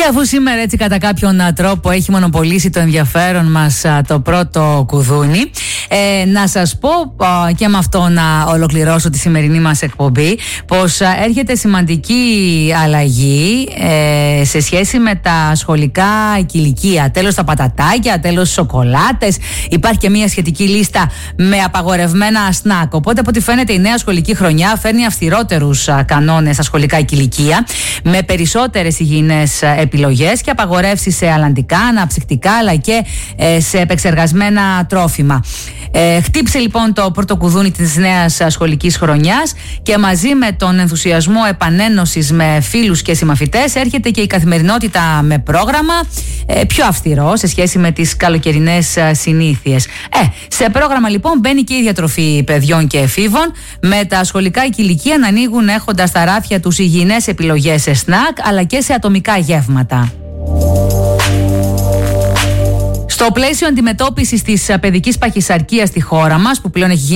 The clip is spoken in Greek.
Και αφού σήμερα έτσι κατά κάποιον τρόπο έχει μονοπολίσει το ενδιαφέρον μας το πρώτο κουδούνι, να σας πω και με αυτό να ολοκληρώσω τη σημερινή μας εκπομπή, πως έρχεται σημαντική αλλαγή σε σχέση με τα σχολικά κηλικεία. Τέλος τα πατατάκια, τέλος σοκολάτες. Υπάρχει και μια σχετική λίστα με απαγορευμένα σνακ. Οπότε από ό,τι φαίνεται η νέα σχολική χρονιά φέρνει αυστηρότερους κανόνες στα σχολικά κηλικεία, με περισσότερες υγιεινές επιλογές και απαγορεύσεις σε αλλαντικά, αναψυκτικά αλλά και σε επεξεργασμένα τρόφιμα. Χτύπησε λοιπόν το πρώτο κουδούνι της νέας σχολικής χρονιάς και μαζί με τον ενθουσιασμό επανένωσης με φίλους και συμμαθητές έρχεται και η καθημερινότητα με πρόγραμμα πιο αυστηρό σε σχέση με τις καλοκαιρινές συνήθειες. Σε πρόγραμμα λοιπόν μπαίνει και η διατροφή παιδιών και εφήβων, με τα σχολικά κηλικεία να ανοίγουν έχοντας στα ράφια τους υγιεινές επιλογές σε σνακ αλλά και σε ατομικά γεύματα. Στο πλαίσιο αντιμετώπισης της παιδικής παχυσαρκίας στη χώρα μας, που πλέον έχει γίνει